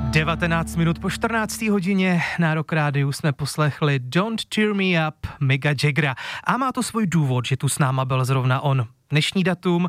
19 minut po 14. hodině na Rock Rádiu jsme poslechli Don't Cheer Me Up Micka Jaggera. A má to svůj důvod, že tu s náma byl zrovna on. Dnešní datum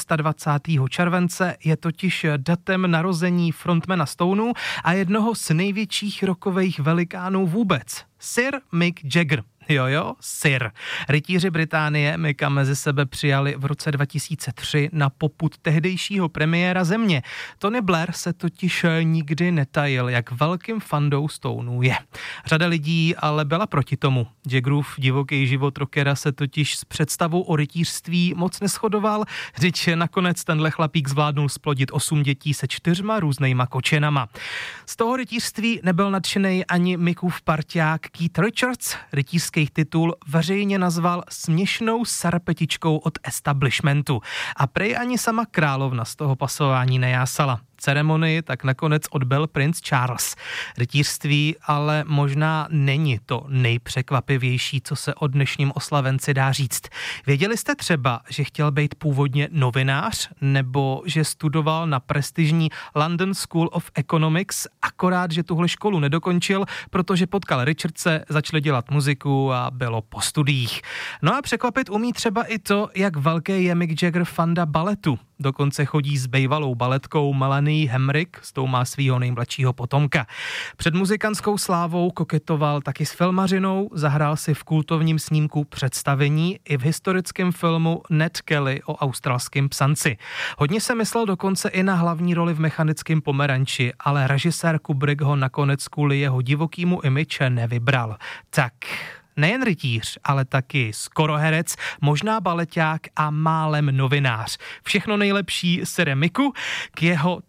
26. července je totiž datem narození frontmana Stonů a jednoho z největších rockových velikánů vůbec. Sir Mick Jagger. Jo, Sir. Rytíři Británie Micka mezi sebe přijali v roce 2003 na popud tehdejšího premiéra země. Tony Blair se totiž nikdy netajil, jak velkým fandou Stonů je. Řada lidí ale byla proti tomu. Jaggerův divoký život rockera se totiž s představou o rytířství moc neshodoval, vždyť nakonec tenhle chlapík zvládnul splodit 8 dětí se 4 různýma kočenama. Z toho rytířství nebyl nadšenej ani Mickův parťák Keith Richards. Rytířský titul veřejně nazval směšnou sarpetičkou od establishmentu. A prej ani sama královna z toho pasování nejásala. Ceremonii tak nakonec odbyl princ Charles. Rytířství ale možná není to nejpřekvapivější, co se o dnešním oslavenci dá říct. Věděli jste třeba, že chtěl být původně novinář, nebo že studoval na prestižní London School of Economics, akorát, že tuhle školu nedokončil, protože potkal Richardse, začali dělat muziku a bylo po studiích. No a překvapit umí třeba i to, jak velký je Mick Jagger fanda baletu. Dokonce chodí s bejvalou baletkou Melanie Hemrick, s tou má svýho nejmladšího potomka. Před muzikantskou slávou koketoval taky s filmařinou, zahrál si v kultovním snímku Představení i v historickém filmu Ned Kelly o australském psanci. Hodně se myslel dokonce i na hlavní roli v Mechanickém pomeranči, ale režisér Kubrick ho nakonec kvůli jeho divokýmu image nevybral. Tak... Nejen rytíř, ale taky skoro herec, možná baleťák a málem novinář. Všechno nejlepší Sire Micku. K jeho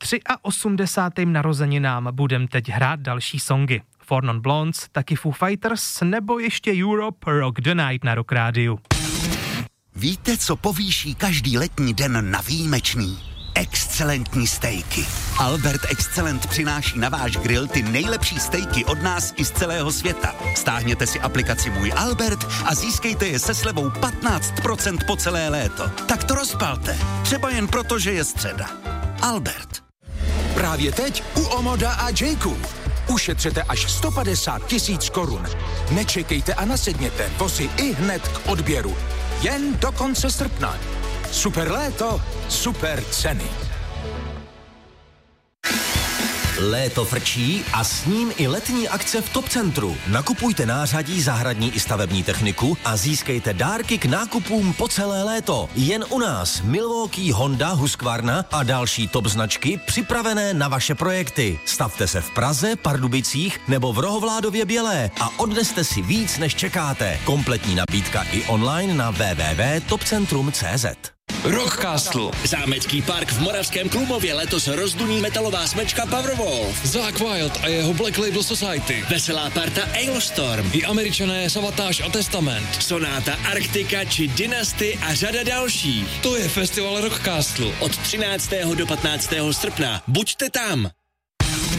83. narozeninám budem teď hrát další songy. Four Non Blondes, taky Foo Fighters, nebo ještě Europe Rock the Night na Rock Rádiu. Víte, co povýší každý letní den na výjimečný? Excelentní stejky. Albert Excellent přináší na váš grill ty nejlepší stejky od nás i z celého světa. Stáhněte si aplikaci Můj Albert a získejte je se slevou 15% po celé léto. Tak to rozpalte. Třeba jen proto, že je středa. Albert. Právě teď u Omoda a Jayku. Ušetřete až 150 000 korun. Nečekejte a nasedněte, vozy i hned k odběru. Jen do konce srpna. Super léto, super ceny. Léto frčí a s ním i letní akce v Top Centru. Nakupujte nářadí, zahradní i stavební techniku a získejte dárky k nákupům po celé léto. Jen u nás Milwaukee, Honda, Husqvarna a další top značky připravené na vaše projekty. Stavte se v Praze, Pardubicích nebo v Rohovládově Bělé a odneste si víc, než čekáte. Kompletní nabídka i online na www.topcentrum.cz. Rockcastle. Zámecký park v Moravském Klumově letos rozduní metalová smečka Powerwolf. Zakk Wylde a jeho Black Label Society. Veselá parta Ailstorm. I Američané Savatage a Testament. Sonáta Arktika či Dynasty a řada dalších. To je festival Rockcastle. Od 13. do 15. srpna. Buďte tam.